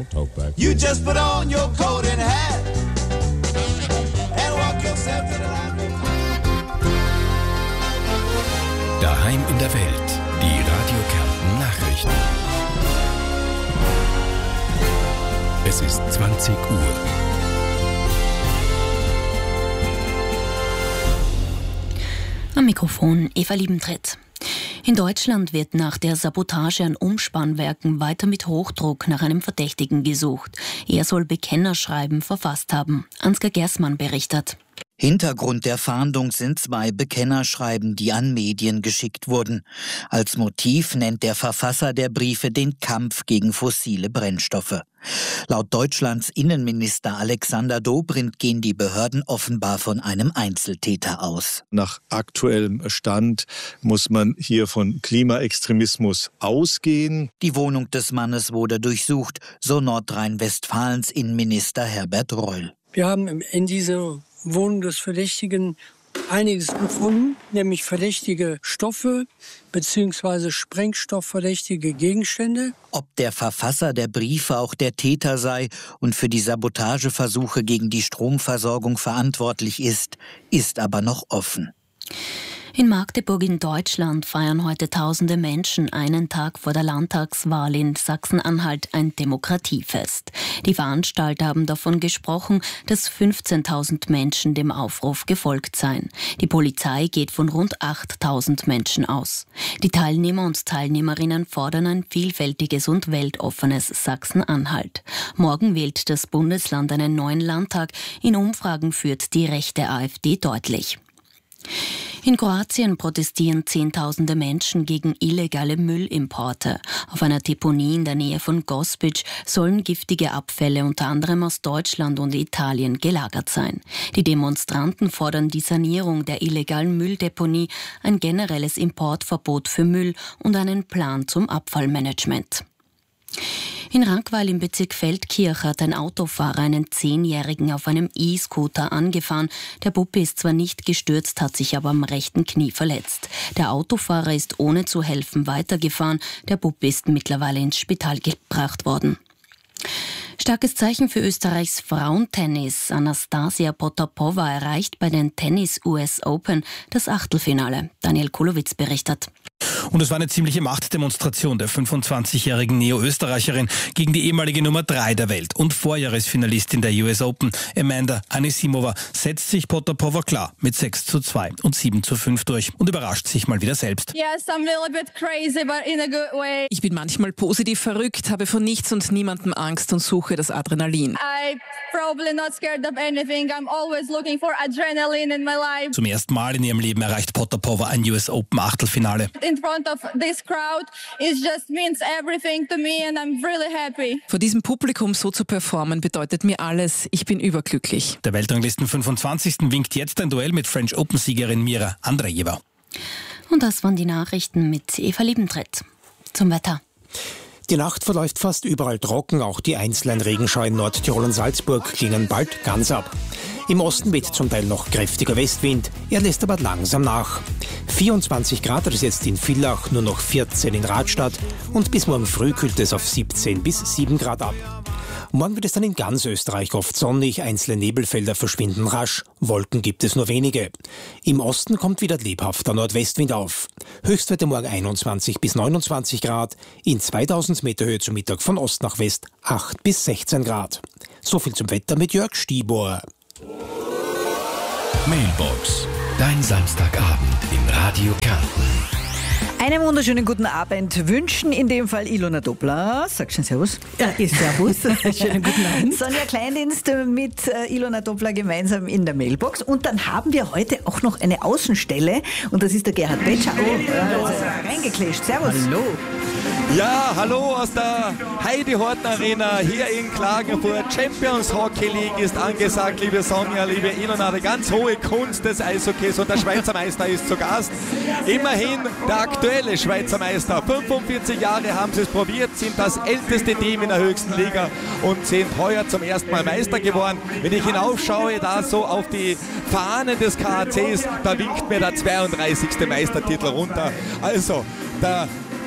Don't talk back. You just put on your coat and hat and walk yourself to the library. Daheim in der Welt. Die Radio Kärnten Nachrichten. Es ist 20 Uhr. Am Mikrofon Eva Liebentritt. In Deutschland wird nach der Sabotage an Umspannwerken weiter mit Hochdruck nach einem Verdächtigen gesucht. Er soll Bekennerschreiben verfasst haben. Ansgar Gersmann berichtet. Hintergrund der Fahndung sind 2 Bekennerschreiben, die an Medien geschickt wurden. Als Motiv nennt der Verfasser der Briefe den Kampf gegen fossile Brennstoffe. Laut Deutschlands Innenminister Alexander Dobrindt gehen die Behörden offenbar von einem Einzeltäter aus. Nach aktuellem Stand muss man hier von Klimaextremismus ausgehen. Die Wohnung des Mannes wurde durchsucht, so Nordrhein-Westfalens Innenminister Herbert Reul. Wir haben in dieser Wohnung des Verdächtigen einiges gefunden, nämlich verdächtige Stoffe bzw. sprengstoffverdächtige Gegenstände. Ob der Verfasser der Briefe auch der Täter sei und für die Sabotageversuche gegen die Stromversorgung verantwortlich ist, ist aber noch offen. In Magdeburg in Deutschland feiern heute tausende Menschen einen Tag vor der Landtagswahl in Sachsen-Anhalt ein Demokratiefest. Die Veranstalter haben davon gesprochen, dass 15.000 Menschen dem Aufruf gefolgt seien. Die Polizei geht von rund 8.000 Menschen aus. Die Teilnehmer und Teilnehmerinnen fordern ein vielfältiges und weltoffenes Sachsen-Anhalt. Morgen wählt das Bundesland einen neuen Landtag. In Umfragen führt die rechte AfD deutlich. In Kroatien protestieren Zehntausende Menschen gegen illegale Müllimporte. Auf einer Deponie in der Nähe von Gospic sollen giftige Abfälle unter anderem aus Deutschland und Italien gelagert sein. Die Demonstranten fordern die Sanierung der illegalen Mülldeponie, ein generelles Importverbot für Müll und einen Plan zum Abfallmanagement. In Rankweil im Bezirk Feldkirch hat ein Autofahrer einen 10-Jährigen auf einem E-Scooter angefahren. Der Bub ist zwar nicht gestürzt, hat sich aber am rechten Knie verletzt. Der Autofahrer ist ohne zu helfen weitergefahren. Der Bub ist mittlerweile ins Spital gebracht worden. Starkes Zeichen für Österreichs Frauentennis. Anastasia Potapova erreicht bei den Tennis US Open das Achtelfinale. Daniel Kulowitz berichtet. Und es war eine ziemliche Machtdemonstration der 25-jährigen Neo-Österreicherin gegen die ehemalige Nummer 3 der Welt und Vorjahresfinalistin der US Open, Amanda Anisimova, setzt sich Potapova klar mit 6:2 und 7:5 durch und überrascht sich mal wieder selbst. Yes, I'm a little bit crazy, but in a good way. Ich bin manchmal positiv verrückt, habe vor nichts und niemandem Angst und suche das Adrenalin. I'm probably not scared of anything. I'm always looking for adrenaline in my life. Zum ersten Mal in ihrem Leben erreicht Potapova ein US Open Achtelfinale. In front of this crowd, it just means everything to me and I'm really happy. Vor diesem Publikum so zu performen bedeutet mir alles. Ich bin überglücklich. Der Weltranglisten 25. winkt jetzt ein Duell mit French Open-Siegerin Mira Andreeva. Und das waren die Nachrichten mit Eva Liebentritt. Zum Wetter. Die Nacht verläuft fast überall trocken, auch die einzelnen Regenschauer in Nordtirol und Salzburg klingen bald ganz ab. Im Osten weht zum Teil noch kräftiger Westwind, er lässt aber langsam nach. 24 Grad hat es jetzt in Villach, nur noch 14 in Radstadt und bis morgen früh kühlt es auf 17 bis 7 Grad ab. Morgen wird es dann in ganz Österreich oft sonnig, einzelne Nebelfelder verschwinden rasch, Wolken gibt es nur wenige. Im Osten kommt wieder lebhafter Nordwestwind auf. Höchstwerte morgen 21 bis 29 Grad, in 2000 Meter Höhe zum Mittag von Ost nach West 8 bis 16 Grad. So viel zum Wetter mit Jörg Stibor. Mailbox, dein Samstagabend im Radio Kärnten. Einen wunderschönen guten Abend wünschen in dem Fall Ilona Doppler. Sag schon Servus. Ja, Servus. Schönen guten Abend. Sonja Kleindienst mit Ilona Doppler gemeinsam in der Mailbox. Und dann haben wir heute auch noch eine Außenstelle. Und das ist der Gerhard Betscher. Reingeklischt. Servus. Hallo. Ja, hallo aus der Heidi-Horten Arena hier in Klagenfurt. Champions Hockey League ist angesagt, liebe Sonja, liebe Ilona. Die ganz hohe Kunst des Eishockeys und der Schweizer Meister ist zu Gast. Immerhin der aktuelle Schweizer Meister. 45 Jahre haben sie es probiert, sind das älteste Team in der höchsten Liga und sind heuer zum ersten Mal Meister geworden. Wenn ich hinaufschaue, da so auf die Fahnen des KACs, da winkt mir der 32. Meistertitel runter. Also, der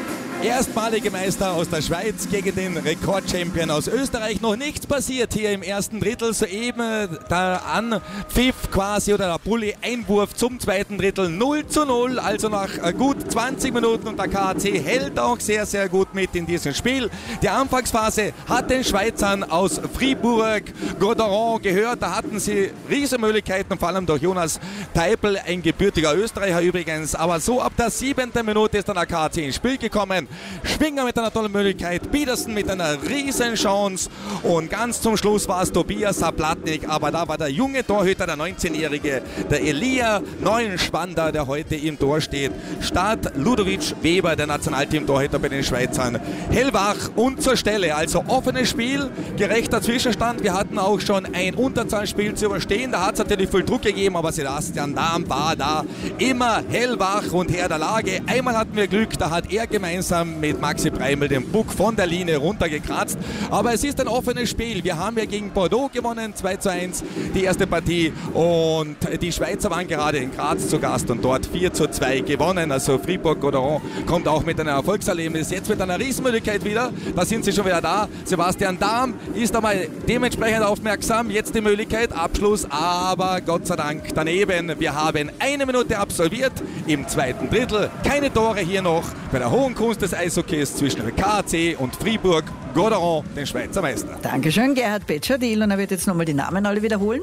Erstmalige Meister aus der Schweiz gegen den Rekordchampion aus Österreich. Noch nichts passiert hier im ersten Drittel. Soeben der Anpfiff quasi oder der Bulli-Einwurf zum zweiten Drittel 0:0. Also nach gut 20 Minuten und der KAC hält auch sehr, sehr gut mit in diesem Spiel. Die Anfangsphase hat den Schweizern aus Fribourg-Gotteron gehört. Da hatten sie riesige Möglichkeiten, vor allem durch Jonas Teipel, ein gebürtiger Österreicher übrigens. Aber so ab der 7. Minute ist dann der KAC ins Spiel gekommen. Schwinger mit einer tollen Möglichkeit, Petersen mit einer riesen Chance und ganz zum Schluss war es Tobias Saplatnik, aber da war der junge Torhüter, der 19-Jährige, der Elia Neuenschwander, der heute im Tor steht, statt Ludovic Weber, der Nationalteam-Torhüter bei den Schweizern. Hellwach und zur Stelle, also offenes Spiel, gerechter Zwischenstand. Wir hatten auch schon ein Unterzahlspiel zu überstehen, da hat es natürlich viel Druck gegeben, aber Sebastian Dahm war da immer hellwach und Herr der Lage. Einmal hatten wir Glück, da hat er gemeinsam mit Maxi Preimel den Puck von der Linie runtergekratzt. Aber es ist ein offenes Spiel. Wir haben ja gegen Bordeaux gewonnen, 2:1 die erste Partie. Und die Schweizer waren gerade in Graz zu Gast und dort 4:2 gewonnen. Also Fribourg-Gotteron kommt auch mit einem Erfolgserlebnis. Jetzt mit einer Riesenmöglichkeit wieder. Da sind sie schon wieder da. Sebastian Dahm ist einmal dementsprechend aufmerksam. Jetzt die Möglichkeit, Abschluss, aber Gott sei Dank daneben. Wir haben 1 Minute absolviert im zweiten Drittel. Keine Tore hier noch bei der hohen Kunst des Eishockeys zwischen dem KAC und Fribourg-Gotteron, den Schweizer Meister. Dankeschön, Gerhard Betscher. Die Ilona wird jetzt nochmal die Namen alle wiederholen.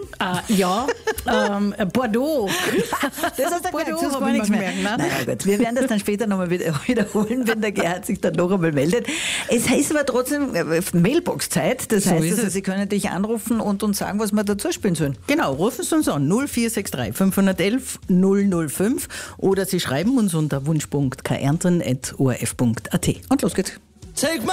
Bordeaux. Das hast du Bordeaux, gemerkt, habe ich mir gemerkt. Na gut, wir werden das dann später nochmal wiederholen, wenn der Gerhard sich dann noch einmal meldet. Es heißt aber trotzdem Mailbox-Zeit. Das heißt, also, Sie können dich anrufen und uns sagen, was wir dazu spielen sollen. Genau, rufen Sie uns an 0463 511 005 oder Sie schreiben uns unter wunsch.kärnten@orf.at. Und los geht's.